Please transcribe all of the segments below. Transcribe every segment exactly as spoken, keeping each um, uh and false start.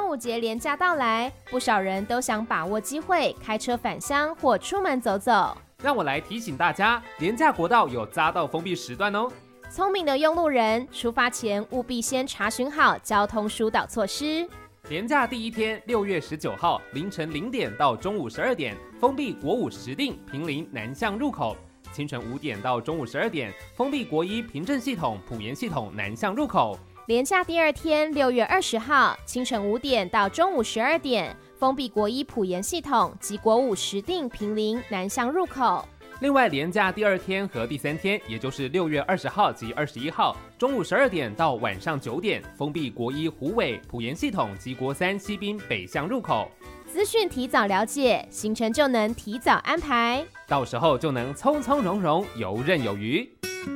端午节连假到来，不少人都想把握机会开车返乡或出门走走。 让我来提醒大家，连假国道有匝道封闭时段哦。 聪明的用路人，出发前务必先查询好交通疏导措施。 连假第一天，六月十九号凌晨零点到中午十二点，封闭国五石碇、坪林南向入口；清晨五点到中午十二点，封闭国一平镇系统、埔盐系统南向入口。 连假第二天，六月二十号清晨五点到中午十二点，封闭国一埔盐系统及国五石碇、坪林南向入口。 另外，连假第二天和第三天，也就是六月二十号及二十一号，中午十二点到晚上九点，封闭国一虎尾、埔盐系统及国三西滨北向入口。 资讯提早了解，行程就能提早安排， 到时候就能从从容容、游刃有余。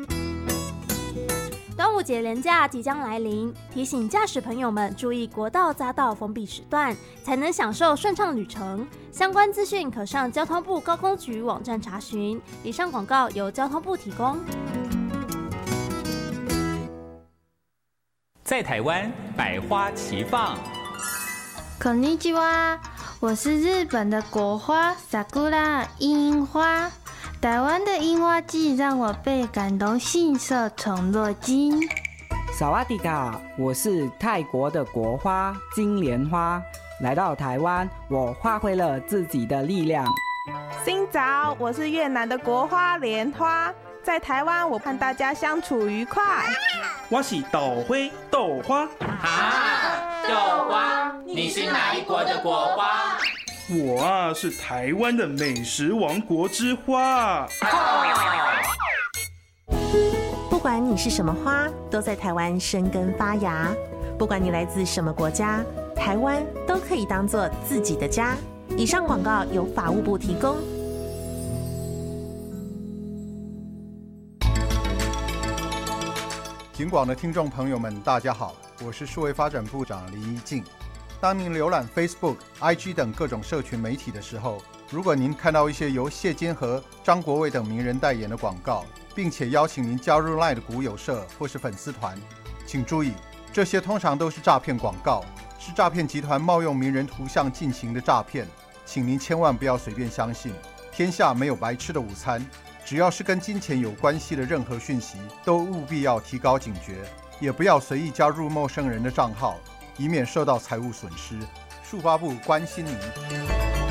端午节连假即将来临，提醒驾驶朋友们注意国道匝道封闭时段，才能享受顺畅旅程。相关资讯可上交通部高工局网站查询。以上广告由交通部提供。 在台湾，百花齐放。 こんにちは，我是日本的国花 Sakura 樱花。台湾的樱花季让我倍感动，信手从若惊。 萨瓦迪卡，我是泰国的国花金莲花。来到台湾，我发挥了自己的力量。 新早，我是越南的国花莲花。在台湾，我和大家相处愉快。 我是豆花豆花。 啊，豆花，你是哪一国的国花？ 我啊，是台湾的美食王国之花。 不管你是什么花，都在台湾生根发芽。不管你来自什么国家，台湾都可以当作自己的家。以上广告由法务部提供。 警广的听众朋友们，大家好，我是数位发展部长林宜敬。当您浏览 Facebook、I G 等各种社群媒体的时候，如果您看到一些由谢金河、张国卫等名人代言的广告，并且邀请您加入 LINE 的股友社或是粉丝团，请注意，这些通常都是诈骗广告，是诈骗集团冒用名人图像进行的诈骗，请您千万不要随便相信。天下没有白吃的午餐，只要是跟金钱有关系的任何讯息，都务必要提高警觉，也不要随意加入陌生人的账号，以免受到财务损失。数发部关心您。